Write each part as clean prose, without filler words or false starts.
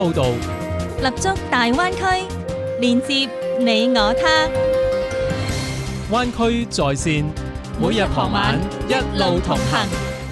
報道， 立足大灣區，連接你我他。 灣區在線，每日傍晚一路同行。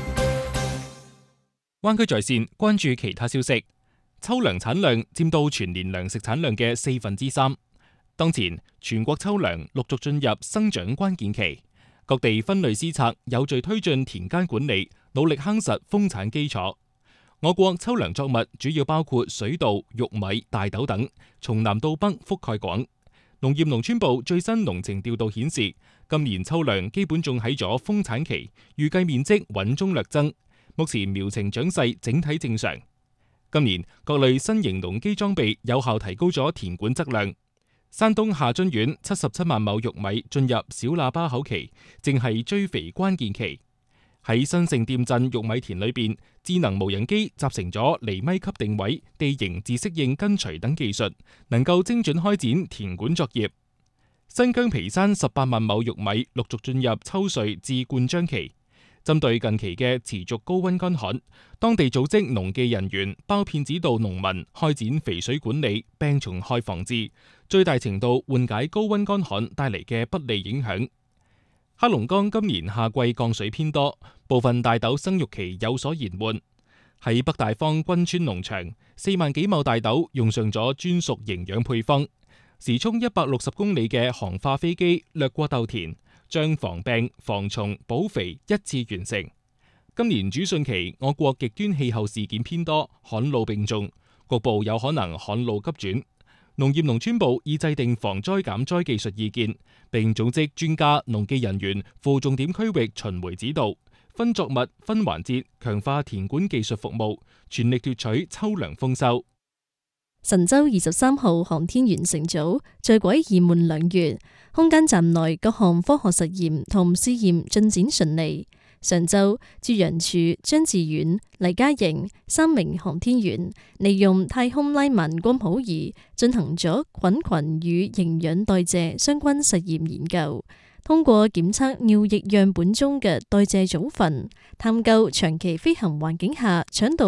灣區在線關注其他消息。秋糧產量佔到全年糧食產量嘅3/4。當前全國秋糧陸續進入生長關鍵期，各地分類施策，有序推進田間管理，努力夯實豐產基礎。我國秋糧作物主要包括水稻、玉米、大豆等，從南到北覆蓋廣。農業農村部最新農情調度顯示，今年秋糧基本種喺咗豐產期，預計面積穩中略增。目前苗情長勢整體正常。今年各類新型農機裝備有效提高咗田管質量。山東下津縣77萬畝玉米進入小喇叭口期，正係追肥關鍵期。喺新盛店鎮玉米田裏邊，智能無人機集成咗厘米級定位、地形自適應跟隨等技術，能夠精準開展田管作業。新疆皮山18萬畝玉米陸續進入抽穗至灌漿期。針對近期嘅持續高溫乾旱，當地組織農技人員包片指導農民開展肥水管理、病蟲害防治，最大程度緩解高溫乾旱帶嚟嘅不利影響。黑龍江今年夏季降水偏多，部分大豆生育期有所延緩。喺北大方軍村農場，4萬幾畝大豆用上咗專屬營養配方，時速160公里嘅航化飛機掠過豆田，將防病、防蟲、補肥一次完成。今年主汛期，我國極端氣候事件偏多，旱澇並重，局部有可能旱澇急轉。農業農村部已制定防災減災技術意見，並組織專家、農技人員赴重點區域巡迴指導，分作物、分環節，強化田管技術服務，全力奪取秋糧豐收。 神舟23號航天員乘組在軌已滿2月，空間站內各項科學實驗同試驗進展順利。上週，朱楊柱、張志遠、黎嘉瑩3名航天員利用太空拉曼光譜儀進行咗菌群與營養代謝相關實驗研究，通過檢測尿液樣本中嘅代謝組分，探究長期飛行環境下腸道